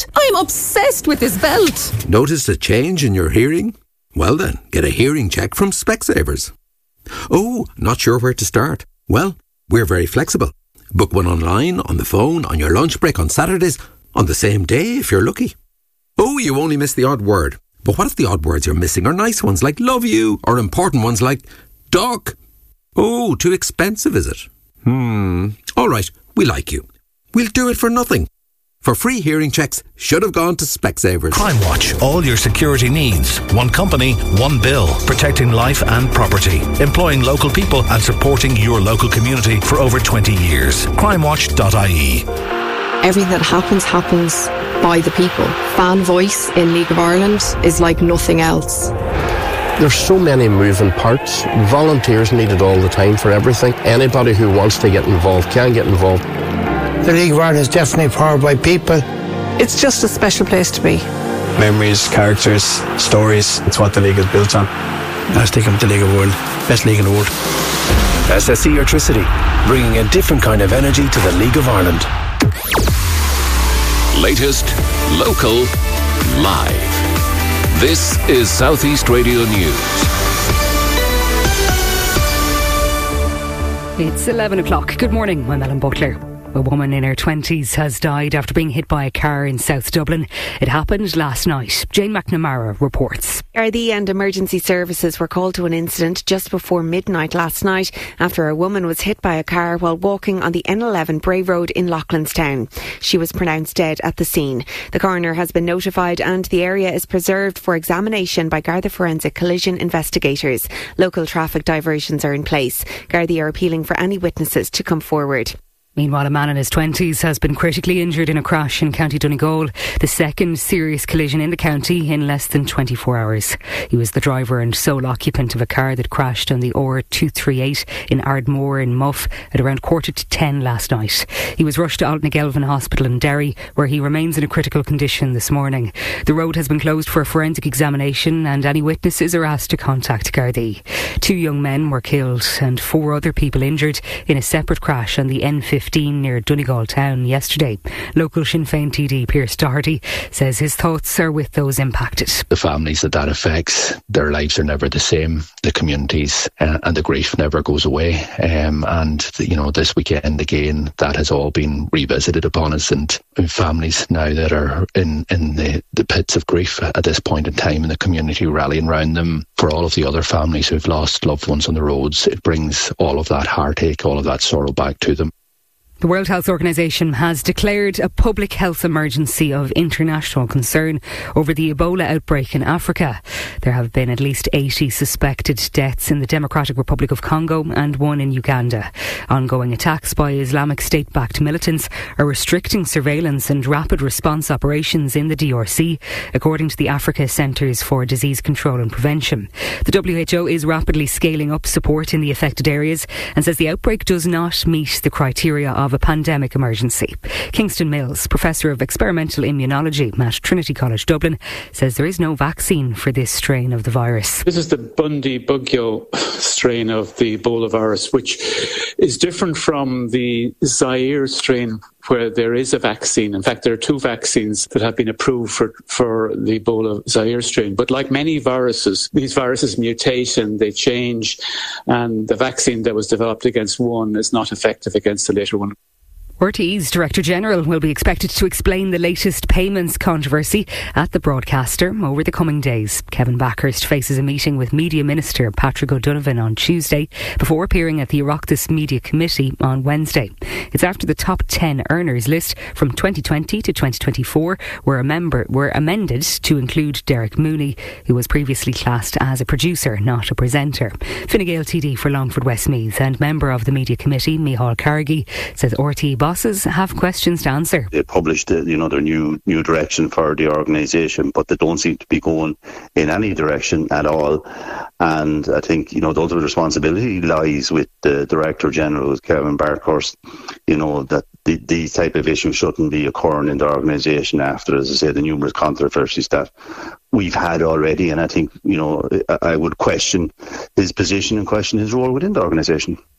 I'm obsessed with this belt. Noticed a change in your hearing? Well then, get a hearing check from Specsavers. Oh, not sure where to start? Well, we're very flexible. Book one online, on the phone, on your lunch break, on Saturdays, on the same day if you're lucky. Oh, you only missed the odd word. But what if the odd words you're missing are nice ones like love you, or important ones like dog? Oh, too expensive, is it? All right, we like you. We'll do it for nothing. For free hearing checks, should have gone to Specsavers. Crime Watch. All your security needs. One company, one bill. Protecting life and property. Employing local people and supporting your local community for over 20 years. crimewatch.ie. Everything that happens by the people. Fan voice in League of Ireland is like nothing else. There's so many moving parts. Volunteers needed all the time for everything. Anybody who wants to get involved can get involved. The League of Ireland is definitely powered by people. It's just a special place to be. Memories, characters, stories. It's what the league is built on. I stick with the League of the World. Best league in the world. SSE Electricity, bringing a different kind of energy to the League of Ireland. Latest, local, live. This is South East Radio News. It's 11 o'clock. Good morning, I'm Ellen Butler. A woman in her 20s has died after being hit by a car in South Dublin. It happened last night. Jane McNamara reports. Gardaí and emergency services were called to an incident just before midnight last night after a woman was hit by a car while walking on the N11 Bray Road in Loughlinstown. She was pronounced dead at the scene. The coroner has been notified and the area is preserved for examination by Garda Forensic collision investigators. Local traffic diversions are in place. Gardaí are appealing for any witnesses to come forward. Meanwhile, a man in his 20s has been critically injured in a crash in County Donegal, the second serious collision in the county in less than 24 hours. He was the driver and sole occupant of a car that crashed on the R238 in Ardmore in Muff at around 9:45 last night. He was rushed to Altnagelvin Hospital in Derry, where he remains in a critical condition this morning. The road has been closed for a forensic examination and any witnesses are asked to contact Gardaí. 2 young men were killed and 4 other people injured in a separate crash on the N15 near Donegal town yesterday. Local Sinn Féin TD Pearse Doherty says his thoughts are with those impacted. The families that affects, their lives are never the same. The communities and the grief never goes away. This weekend again, that has all been revisited upon us, and families now that are in the pits of grief at this point in time, and the community rallying around them. For all of the other families who've lost loved ones on the roads, it brings all of that heartache, all of that sorrow back to them. The World Health Organization has declared a public health emergency of international concern over the Ebola outbreak in Africa. There have been at least 80 suspected deaths in the Democratic Republic of Congo and 1 in Uganda. Ongoing attacks by Islamic State-backed militants are restricting surveillance and rapid response operations in the DRC, according to the Africa Centres for Disease Control and Prevention. The WHO is rapidly scaling up support in the affected areas and says the outbreak does not meet the criteria of a pandemic emergency. Kingston Mills, Professor of Experimental Immunology at Trinity College Dublin, says there is no vaccine for this strain of the virus. This is the Bundibugyo strain of the Ebola virus, which is different from the Zaire strain, where there is a vaccine. In fact, there are 2 vaccines that have been approved for the Ebola Zaire strain. But like many viruses, these viruses mutate and they change, and the vaccine that was developed against one is not effective against the later one. RTÉ's Director General will be expected to explain the latest payments controversy at the broadcaster over the coming days. Kevin Backhurst faces a meeting with Media Minister Patrick O'Donovan on Tuesday before appearing at the Oireachtas Media Committee on Wednesday. It's after the top 10 earners list from 2020 to 2024 were amended to include Derek Mooney, who was previously classed as a producer, not a presenter. Fine Gael TD for Longford Westmeath and member of the Media Committee, Micheál Carrigy, says RTÉ bosses have questions to answer. They published their new direction for the organisation, but they don't seem to be going in any direction at all. And I think, the ultimate responsibility lies with the Director General, Kevin Backhurst, that these type of issues shouldn't be occurring in the organisation after, as I say, the numerous controversies that we've had already. And I think, I would question his position and question his role within the organisation.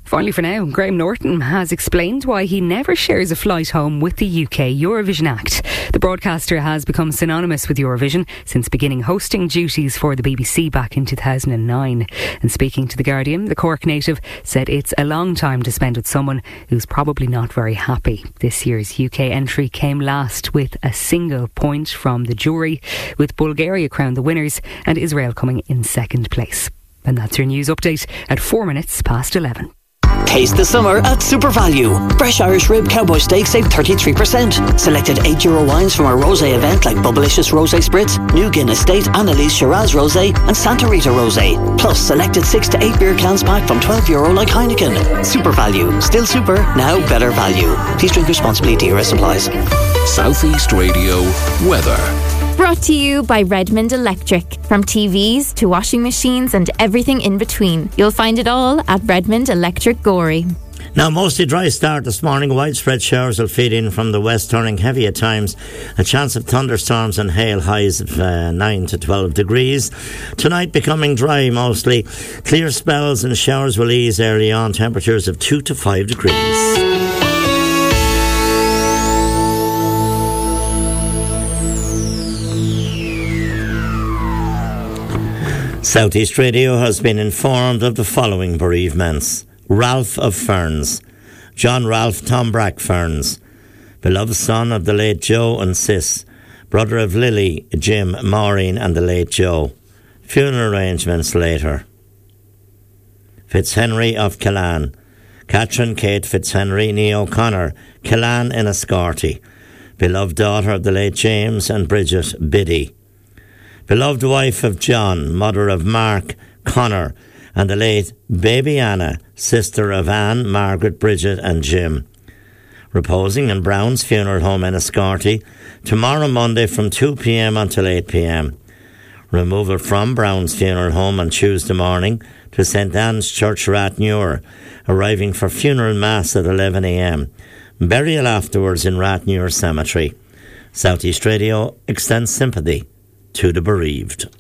Finally for now, Graham Norton has explained why he never shares a flight home with the UK Eurovision act. The broadcaster has become synonymous with Eurovision since beginning hosting duties for the BBC back in 2009. And speaking to The Guardian, the Cork native said it's a long time to spend with someone who's probably not very happy. This year's UK entry came last with a single point from the jury, with Bulgaria crowned the winners and Israel coming in second place. And that's your news update at 4 minutes past 11. Taste the summer at Super Value. Fresh Irish Rib Cowboy Steak save 33%. Selected €8 wines from our rosé event like Bubblicious Rosé Spritz, New Guinness State, Annalise Shiraz Rosé and Santa Rita Rosé. Plus selected 6 to 8 beer cans pack from €12 like Heineken. Super Value. Still super, now better value. Please drink responsibly. DRS applies. South East Radio weather. Brought to you by Redmond Electric. From TVs to washing machines and everything in between. You'll find it all at Redmond Electric Gorey. Now, mostly dry start this morning. Widespread showers will feed in from the west, turning heavy at times. A chance of thunderstorms and hail, highs of 9 to 12 degrees. Tonight becoming dry mostly. Clear spells and showers will ease early on. Temperatures of 2 to 5 degrees. South East Radio has been informed of the following bereavements. Ralph of Ferns, John Ralph Tom Brack Ferns, beloved son of the late Joe and Sis, brother of Lily, Jim, Maureen and the late Joe. Funeral arrangements later. Fitzhenry of Killaan, Catherine Kate Fitzhenry, Nee O'Connor, Killaan in Escorty, beloved daughter of the late James and Bridget Biddy. Beloved wife of John, mother of Mark, Connor, and the late baby Anna, sister of Anne, Margaret, Bridget and Jim. Reposing in Brown's Funeral Home in Escorty, tomorrow Monday from 2 p.m. until 8 p.m. Removal from Brown's Funeral Home on Tuesday morning to St. Anne's Church, Rathnewer, arriving for funeral mass at 11 a.m. Burial afterwards in Rathnewer Cemetery. South East Radio extends sympathy to the bereaved.